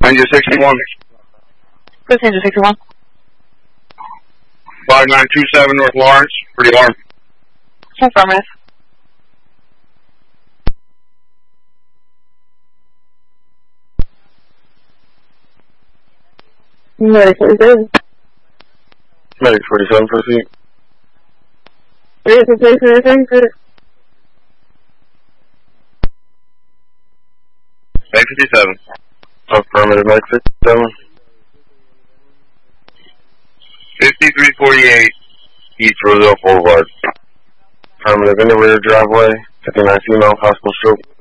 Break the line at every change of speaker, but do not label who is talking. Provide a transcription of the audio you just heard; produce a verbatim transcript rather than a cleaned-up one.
Engine sixty-one.
Engine sixty-one.
five nine two seven North Lawrence. Pretty alarm.
Affirmative. Medic forty-seven.
Medic forty-seven, proceed.
Medic forty-seven, good.
Medic fifty-seven. Affirmative, Medic fifty-seven. fifty-three forty-eight East Roosevelt Boulevard. Affirmative, in the rear driveway. fifty-nine female, possible stroke.